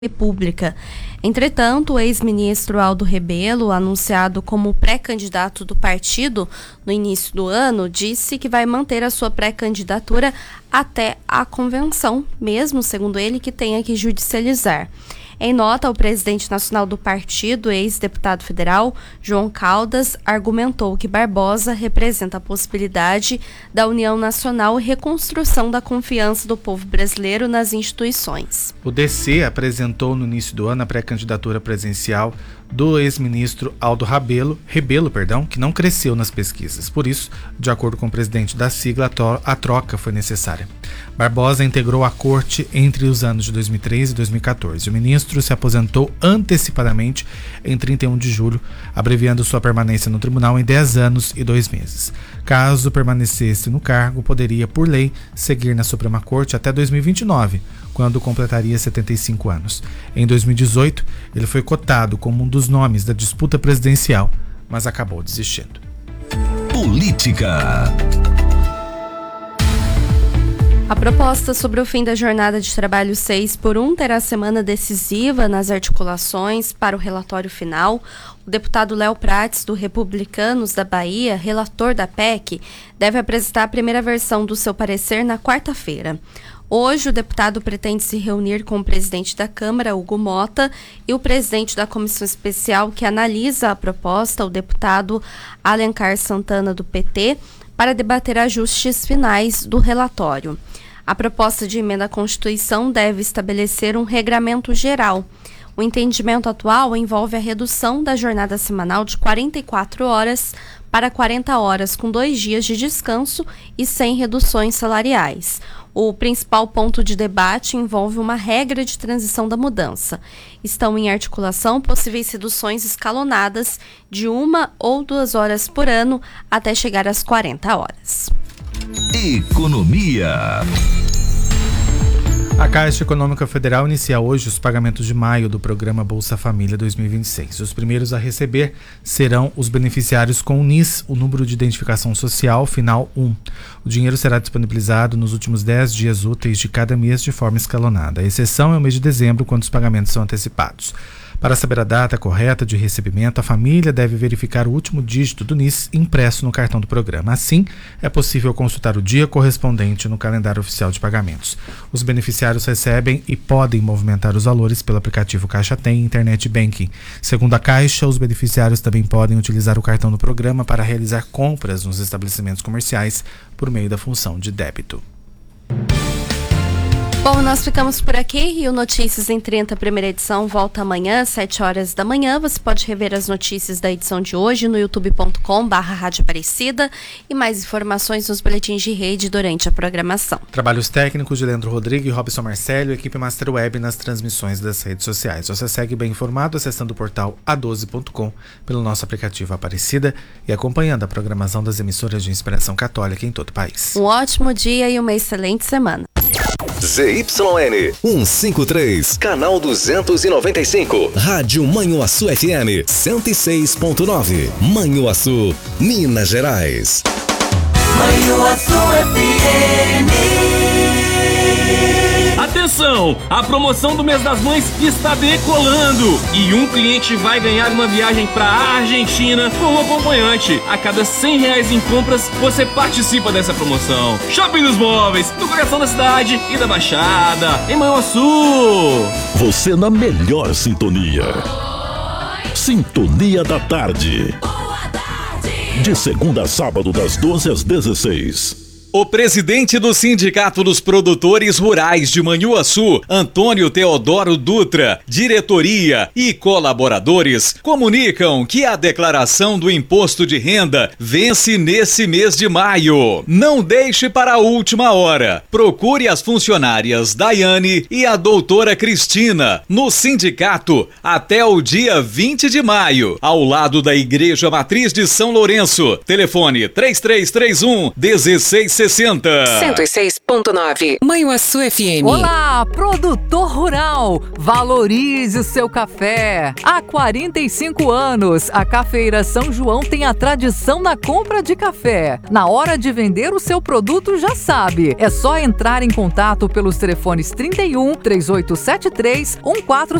República. Entretanto, o ex-ministro Aldo Rebelo, anunciado como pré-candidato do partido no início do ano, disse que vai manter a sua pré-candidatura até a convenção, mesmo, segundo ele, que tenha que judicializar. Em nota, o presidente nacional do partido, ex-deputado federal, João Caldas, argumentou que Barbosa representa a possibilidade da união nacional e reconstrução da confiança do povo brasileiro nas instituições. O DC apresentou no início do ano a pré-candidatura presidencial do ex-ministro Aldo Rebelo, que não cresceu nas pesquisas. Por isso, de acordo com o presidente da sigla, a troca foi necessária. Barbosa integrou a corte entre os anos de 2013 e 2014. O ministro se aposentou antecipadamente em 31 de julho, abreviando sua permanência no tribunal em 10 anos e 2 meses. Caso permanecesse no cargo, poderia, por lei, seguir na Suprema Corte até 2029, quando completaria 75 anos. Em 2018, ele foi cotado como um dos nomes da disputa presidencial, mas acabou desistindo. Política. A proposta sobre o fim da jornada de trabalho 6x1 terá semana decisiva nas articulações para o relatório final. O deputado Léo Prates, do Republicanos da Bahia, relator da PEC, deve apresentar a primeira versão do seu parecer na quarta-feira. Hoje, o deputado pretende se reunir com o presidente da Câmara, Hugo Mota, e o presidente da Comissão Especial que analisa a proposta, o deputado Alencar Santana, do PT, para debater ajustes finais do relatório. A proposta de emenda à Constituição deve estabelecer um regramento geral. O entendimento atual envolve a redução da jornada semanal de 44 horas para 40 horas, com 2 dias de descanso e sem reduções salariais. O principal ponto de debate envolve uma regra de transição da mudança. Estão em articulação possíveis reduções escalonadas de 1 ou 2 horas por ano até chegar às 40 horas. Economia. A Caixa Econômica Federal inicia hoje os pagamentos de maio do programa Bolsa Família 2026. Os primeiros a receber serão os beneficiários com o NIS, o número de identificação social final 1. O dinheiro será disponibilizado nos últimos 10 dias úteis de cada mês de forma escalonada. A exceção é o mês de dezembro, quando os pagamentos são antecipados. Para saber a data correta de recebimento, a família deve verificar o último dígito do NIS impresso no cartão do programa. Assim, é possível consultar o dia correspondente no calendário oficial de pagamentos. Os beneficiários recebem e podem movimentar os valores pelo aplicativo Caixa Tem e Internet Banking. Segundo a Caixa, os beneficiários também podem utilizar o cartão do programa para realizar compras nos estabelecimentos comerciais por meio da função de débito. Bom, nós ficamos por aqui e o Notícias em 30, primeira edição, volta amanhã às 7 horas da manhã. Você pode rever as notícias da edição de hoje no youtube.com/Rádio Aparecida e mais informações nos boletins de rede durante a programação. Trabalhos técnicos de Leandro Rodrigues e Robson Marcelo, equipe Master Web nas transmissões das redes sociais. Você segue bem informado acessando o portal a12.com, pelo nosso aplicativo Aparecida e acompanhando a programação das emissoras de inspiração católica em todo o país. Um ótimo dia e uma excelente semana. ZYN 153, canal 295, Rádio Manhuaçu FM 106.9, Manhuaçu, Minas Gerais. Manhuaçu FM. Atenção! A promoção do mês das mães está decolando e um cliente vai ganhar uma viagem para a Argentina com um acompanhante. A cada R$100 em compras, você participa dessa promoção. Shopping dos Móveis, no coração da cidade e da Baixada, em Manhuaçu. Você na melhor sintonia. Sintonia da Tarde. De segunda a sábado, das 12 às 16. O presidente do Sindicato dos Produtores Rurais de Manhuaçu, Antônio Teodoro Dutra, diretoria e colaboradores comunicam que a declaração do imposto de renda vence nesse mês de maio. Não deixe para a última hora. Procure as funcionárias Daiane e a doutora Cristina no sindicato até o dia 20 de maio, ao lado da Igreja Matriz de São Lourenço. Telefone 3331-1670. 3060. 106.9 Manhuaçu FM. Olá, produtor rural, valorize o seu café. Há 45 anos, a Cafeira São João tem a tradição na compra de café. Na hora de vender o seu produto, já sabe, é só entrar em contato pelos telefones 31 3873 14